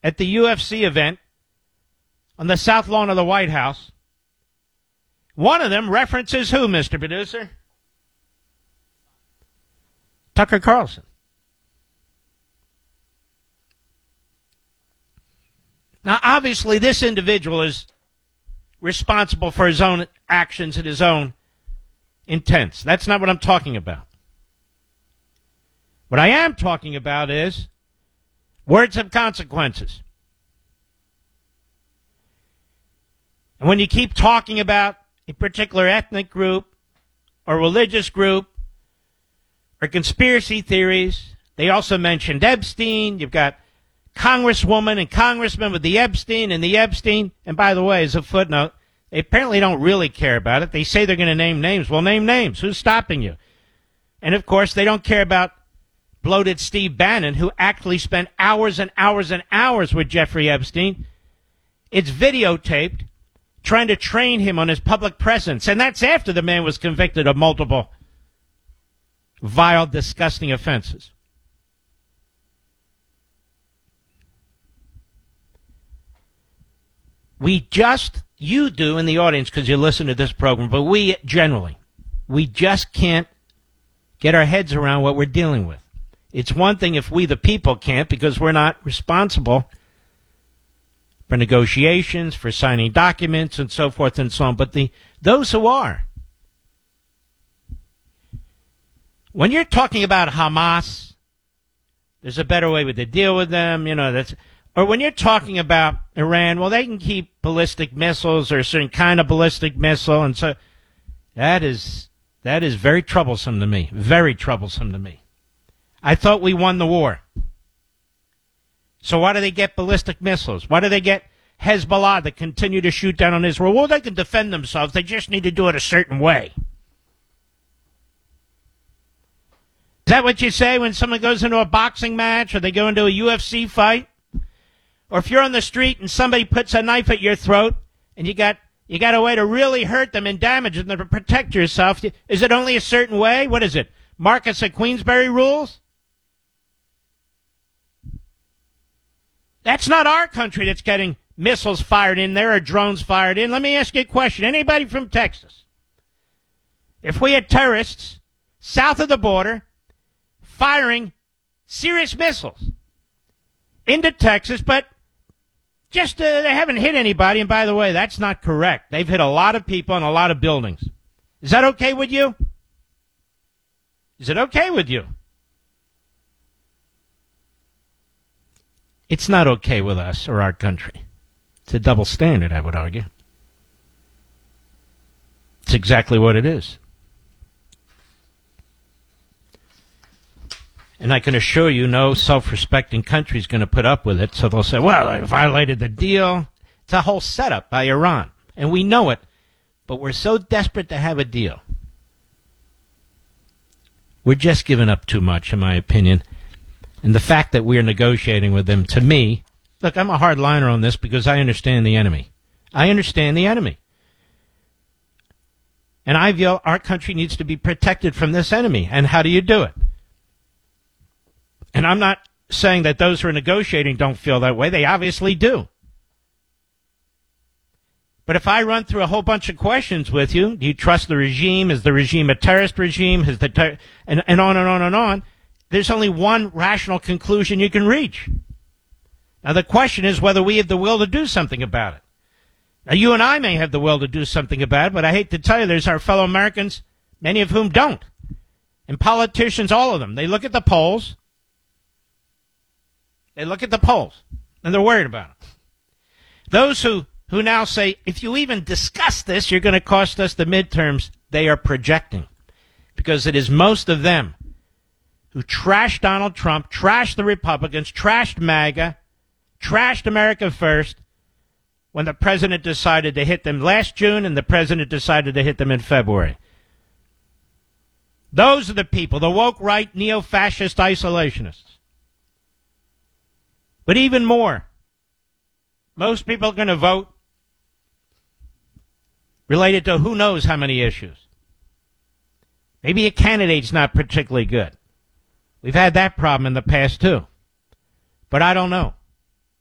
at the UFC event on the south lawn of the White House. One of them references who, Mr. Producer? Tucker Carlson. Now, obviously, this individual is responsible for his own actions and his own intents. That's not what I'm talking about. What I am talking about is words have consequences. And when you keep talking about a particular ethnic group or religious group or conspiracy theories, they also mentioned Epstein. You've got Congresswoman and congressman with the Epstein and the Epstein. And by the way, as a footnote, they apparently don't really care about it. They say they're going to name names. Well, name names. Who's stopping you? And, of course, they don't care about bloated Steve Bannon, who actually spent hours and hours and hours with Jeffrey Epstein. It's videotaped, trying to train him on his public presence. And that's after the man was convicted of multiple vile, disgusting offenses. You do in the audience because you listen to this program, but we generally, we just can't get our heads around what we're dealing with. It's one thing if we, the people, can't because we're not responsible for negotiations, for signing documents, and so forth and so on, but those who are. When you're talking about Hamas, there's a better way to deal with them, or when you're talking about Iran, well, they can keep ballistic missiles or a certain kind of ballistic missile, and so that is very troublesome to me, very troublesome to me. I thought we won the war. So why do they get ballistic missiles? Why do they get Hezbollah that continue to shoot down on Israel? Well, they can defend themselves. They just need to do it a certain way. Is that what you say when someone goes into a boxing match or they go into a UFC fight? Or if you're on the street and somebody puts a knife at your throat and you got a way to really hurt them and damage them to protect yourself, is it only a certain way? What is it? Marcus of Queensberry rules? That's not our country that's getting missiles fired in there or drones fired in. Let me ask you a question. Anybody from Texas? If we had terrorists south of the border firing serious missiles into Texas, but just they haven't hit anybody, and by the way, that's not correct. They've hit a lot of people and a lot of buildings. Is that okay with you? Is it okay with you? It's not okay with us or our country. It's a double standard, I would argue. It's exactly what it is. And I can assure you no self-respecting country is going to put up with it. So they'll say, well, I violated the deal. It's a whole setup by Iran. And we know it. But we're so desperate to have a deal. We're just giving up too much, in my opinion. And the fact that we're negotiating with them, to me, look, I'm a hard-liner on this because I understand the enemy. I understand the enemy. And I feel our country needs to be protected from this enemy. And how do you do it? And I'm not saying that those who are negotiating don't feel that way. They obviously do. But if I run through a whole bunch of questions with you, do you trust the regime? Is the regime a terrorist regime? And on and on and on. There's only one rational conclusion you can reach. Now, the question is whether we have the will to do something about it. Now, you and I may have the will to do something about it, but I hate to tell you, there's our fellow Americans, many of whom don't. And politicians, all of them, they look at the polls. They look at the polls, and they're worried about it. Those who now say, if you even discuss this, you're going to cost us the midterms, they are projecting. Because it is most of them who trashed Donald Trump, trashed the Republicans, trashed MAGA, trashed America First, when the president decided to hit them last June and the president decided to hit them in February. Those are the people, the woke right, neo-fascist isolationists. But even more, most people are going to vote related to who knows how many issues. Maybe a candidate's not particularly good. We've had that problem in the past, too. But I don't know.